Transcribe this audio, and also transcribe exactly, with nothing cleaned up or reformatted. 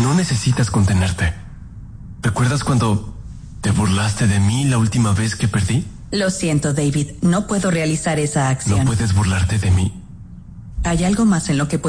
No necesitas contenerte. ¿Recuerdas cuando te burlaste de mí la última vez que perdí? Lo siento, David. No puedo realizar esa acción. No puedes burlarte de mí. Hay algo más en lo que puedo